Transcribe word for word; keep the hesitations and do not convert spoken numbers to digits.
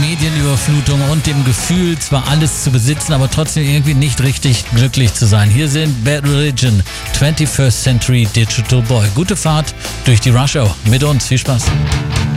Medienüberflutung und dem Gefühl, zwar alles zu besitzen, aber trotzdem irgendwie nicht richtig glücklich zu sein. Hier sind Bad Religion, twenty-first Century Digital Boy. Gute Fahrt durch die Rush Hour mit uns. Viel Spaß.